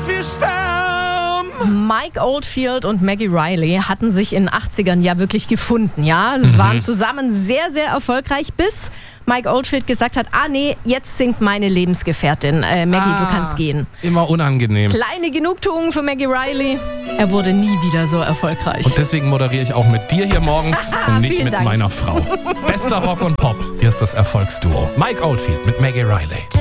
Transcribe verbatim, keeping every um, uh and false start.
bis wir sterben. Mike Oldfield und Maggie Riley hatten sich in den achtzigern ja wirklich gefunden, ja. Sie mhm. waren zusammen sehr, sehr erfolgreich, bis Mike Oldfield gesagt hat, ah nee, jetzt singt meine Lebensgefährtin. Äh, Maggie, ah, du kannst gehen. Immer unangenehm. Kleine Genugtuung für Maggie Riley. Er wurde nie wieder so erfolgreich. Und deswegen moderiere ich auch mit dir hier morgens und nicht mit Dank. meiner Frau. Bester Rock und Pop. Hier ist das Erfolgsduo. Mike Oldfield mit Maggie Riley.